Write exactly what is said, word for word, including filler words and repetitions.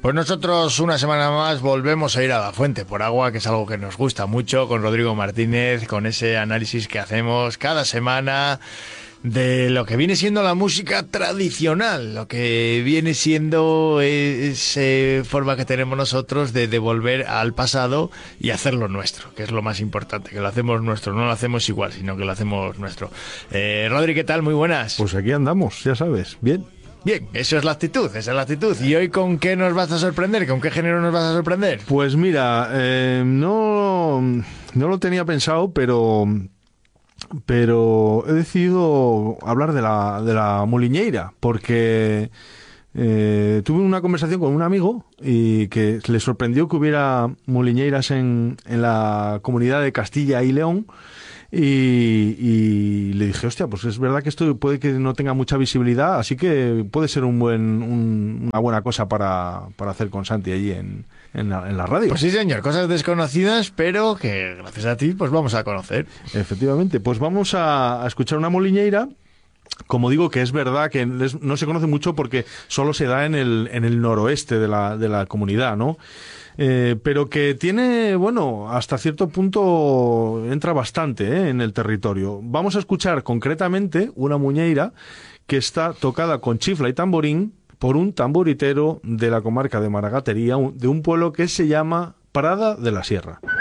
Pues nosotros una semana más volvemos a ir a la fuente por agua, que es algo que nos gusta mucho, con Rodrigo Martínez, con ese análisis que hacemos cada semana de lo que viene siendo la música tradicional, lo que viene siendo esa forma que tenemos nosotros de devolver al pasado y hacerlo nuestro, que es lo más importante, que lo hacemos nuestro, no lo hacemos igual, sino que lo hacemos nuestro. Eh, Rodri, ¿qué tal? Muy buenas. Pues aquí andamos, ya sabes, bien. Bien, eso es la actitud, esa es la actitud. ¿Y hoy con qué nos vas a sorprender? ¿Con qué género nos vas a sorprender? Pues mira, eh, no, no lo tenía pensado, pero... pero he decidido hablar de la, de la moliñeira, porque eh, tuve una conversación con un amigo y que le sorprendió que hubiera moliñeiras en, en la comunidad de Castilla y León. Y, y le dije, hostia, pues es verdad que esto puede que no tenga mucha visibilidad, así que puede ser un buen, un, una buena cosa para, para hacer con Santi allí en, en, la, en la radio. Pues sí, señor, cosas desconocidas, pero que gracias a ti pues vamos a conocer. Efectivamente, pues vamos a, a escuchar una moliñeira. Como digo, que es verdad que no se conoce mucho porque solo se da en el, en el noroeste de la, de la comunidad, ¿no? Eh, pero que tiene, bueno, hasta cierto punto entra bastante ¿eh? en el territorio. Vamos a escuchar concretamente una muñeira que está tocada con chifla y tamborín por un tamboritero de la comarca de Maragatería, de un pueblo que se llama Prada de la Sierra.